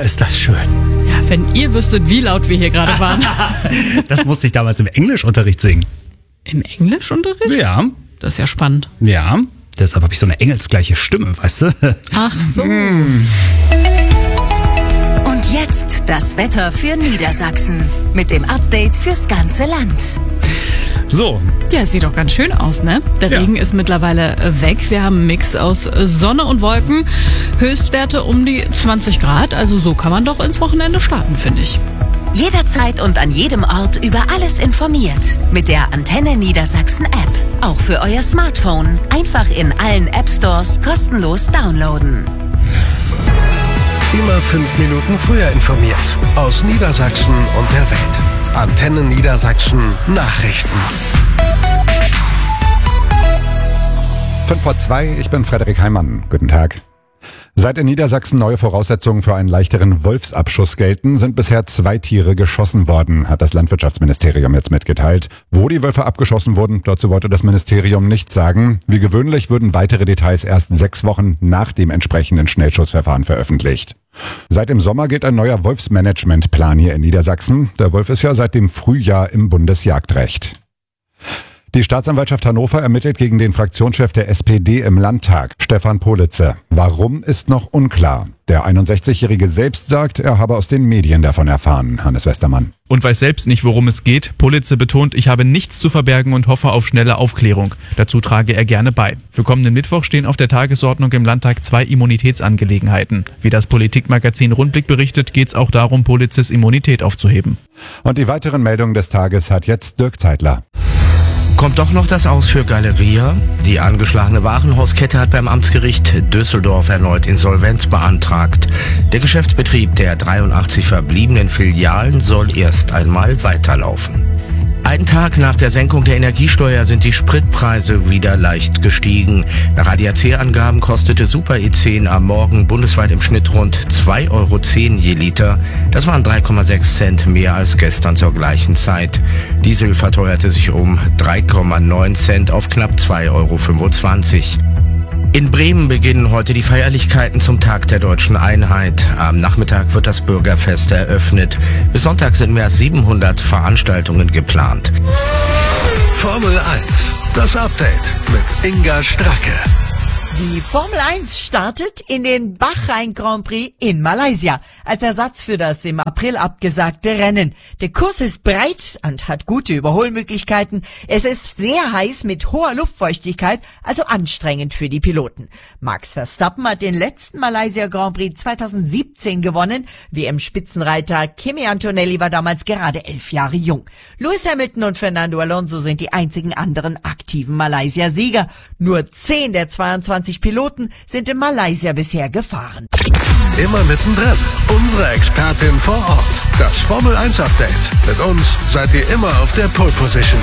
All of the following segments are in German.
ist das schön. Ja, wenn ihr wüsstet, wie laut wir hier gerade waren. Das musste ich damals im Englischunterricht singen. Im Englischunterricht? Ja. Das ist ja spannend. Ja, deshalb habe ich so eine engelsgleiche Stimme, weißt du? Ach so. Und jetzt das Wetter für Niedersachsen mit dem Update fürs ganze Land. So, Ja, es sieht doch ganz schön aus, ne? Der Ja. Regen ist mittlerweile weg. Wir haben einen Mix aus Sonne und Wolken. Höchstwerte um die 20 Grad. Also so kann man doch ins Wochenende starten, finde ich. Jederzeit und an jedem Ort über alles informiert. Mit der Antenne Niedersachsen App. Auch für euer Smartphone. Einfach in allen App Stores kostenlos downloaden. Immer 5 Minuten früher informiert. Aus Niedersachsen und der Welt. Antenne Niedersachsen Nachrichten. 5:02, ich bin Frederik Heimann. Guten Tag. Seit in Niedersachsen neue Voraussetzungen für einen leichteren Wolfsabschuss gelten, sind bisher 2 Tiere geschossen worden, hat das Landwirtschaftsministerium jetzt mitgeteilt. Wo die Wölfe abgeschossen wurden, dazu wollte das Ministerium nichts sagen. Wie gewöhnlich würden weitere Details erst 6 Wochen nach dem entsprechenden Schnellschussverfahren veröffentlicht. Seit dem Sommer gilt ein neuer Wolfsmanagementplan hier in Niedersachsen. Der Wolf ist ja seit dem Frühjahr im Bundesjagdrecht. Die Staatsanwaltschaft Hannover ermittelt gegen den Fraktionschef der SPD im Landtag, Stefan Politze. Warum ist noch unklar. Der 61-Jährige selbst sagt, er habe aus den Medien davon erfahren. Hannes Westermann. Und weiß selbst nicht, worum es geht. Politze betont, ich habe nichts zu verbergen und hoffe auf schnelle Aufklärung. Dazu trage er gerne bei. Für kommenden Mittwoch stehen auf der Tagesordnung im Landtag 2 Immunitätsangelegenheiten. Wie das Politikmagazin Rundblick berichtet, geht es auch darum, Politzes Immunität aufzuheben. Und die weiteren Meldungen des Tages hat jetzt Dirk Zeitler. Kommt doch noch das Aus für Galeria? Die angeschlagene Warenhauskette hat beim Amtsgericht Düsseldorf erneut Insolvenz beantragt. Der Geschäftsbetrieb der 83 verbliebenen Filialen soll erst einmal weiterlaufen. Einen Tag nach der Senkung der Energiesteuer sind die Spritpreise wieder leicht gestiegen. Nach ADAC-Angaben kostete Super E10 am Morgen bundesweit im Schnitt rund 2,10 Euro je Liter. Das waren 3,6 Cent mehr als gestern zur gleichen Zeit. Diesel verteuerte sich um 3,9 Cent auf knapp 2,25 Euro. In Bremen beginnen heute die Feierlichkeiten zum Tag der Deutschen Einheit. Am Nachmittag wird das Bürgerfest eröffnet. Bis Sonntag sind mehr als 700 Veranstaltungen geplant. Formel 1, das Update mit Inga Stracke. Die Formel 1 startet in den Bahrain Grand Prix in Malaysia als Ersatz für das im April abgesagte Rennen. Der Kurs ist breit und hat gute Überholmöglichkeiten. Es ist sehr heiß mit hoher Luftfeuchtigkeit, also anstrengend für die Piloten. Max Verstappen hat den letzten Malaysia Grand Prix 2017 gewonnen. WM-Spitzenreiter Kimi Antonelli war damals gerade 11 Jahre jung. Lewis Hamilton und Fernando Alonso sind die einzigen anderen aktiven Malaysia-Sieger. Nur 10 der 22 Piloten sind in Malaysia bisher gefahren. Immer mittendrin. Unsere Expertin vor Ort. Das Formel 1 Update. Mit uns seid ihr immer auf der Pole Position.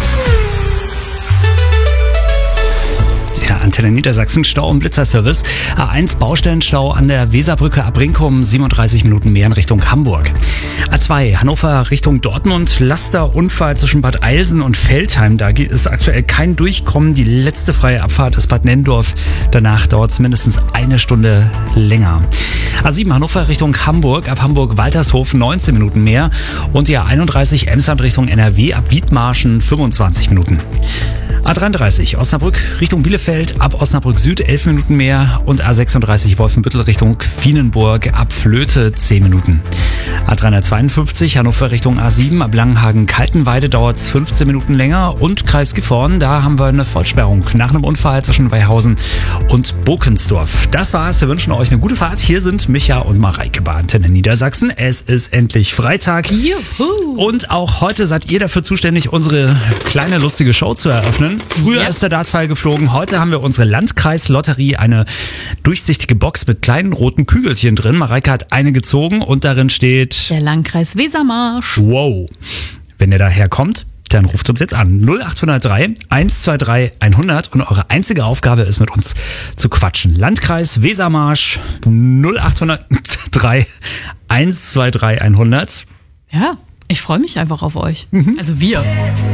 Ja, Antenne Niedersachsen, Stau- und Blitzerservice. A1 Baustellenstau an der Weserbrücke ab Brinkum, 37 Minuten mehr in Richtung Hamburg. A2 Hannover Richtung Dortmund, Lasterunfall zwischen Bad Eilsen und Veltheim. Da ist aktuell kein Durchkommen. Die letzte freie Abfahrt ist Bad Nenndorf. Danach dauert es mindestens 1 Stunde länger. A7 Hannover Richtung Hamburg, ab Hamburg-Waltershof 19 Minuten mehr. Und die A31 Emsland Richtung NRW ab Wiedmarschen 25 Minuten. A33 Osnabrück Richtung Bielefeld, ab Osnabrück Süd 11 Minuten mehr und A36 Wolfenbüttel Richtung Vienenburg ab Flöte 10 Minuten. A352 Hannover Richtung A7, ab Langenhagen-Kaltenweide dauert es 15 Minuten länger und Kreis Gifhorn, da haben wir eine Vollsperrung nach einem Unfall zwischen Weihausen und Bokensdorf. Das war's, wir wünschen euch eine gute Fahrt. Hier sind Micha und Mareike bei Antenne Niedersachsen. Es ist endlich Freitag. Juhu. Und auch heute seid ihr dafür zuständig, unsere kleine lustige Show zu eröffnen. Früher ist der Dartpfeil geflogen, heute haben wir unsere Landkreislotterie, eine durchsichtige Box mit kleinen roten Kügelchen drin. Mareike hat eine gezogen und darin steht Der Landkreis Wesermarsch. Wow. Wenn ihr daher kommt, dann ruft uns jetzt an. 0803 123 100 und eure einzige Aufgabe ist, mit uns zu quatschen. Landkreis Wesermarsch 0803 123 100. Ja, ich freue mich einfach auf euch. Also wir.